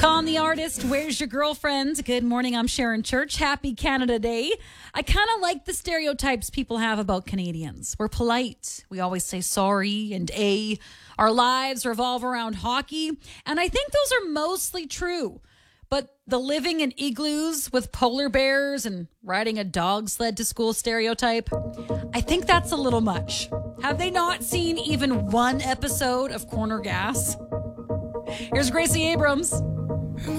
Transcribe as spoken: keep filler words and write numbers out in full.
Con the Artist, Where's Your Girlfriend? Good morning, I'm Sharon Church. Happy Canada Day. I kind of like the stereotypes people have about Canadians. We're polite. We always say sorry and a. Our lives revolve around hockey. And I think those are mostly true. But the living in igloos with polar bears and riding a dog sled to school stereotype, I think that's a little much. Have they not seen even one episode of Corner Gas? Here's Gracie Abrams.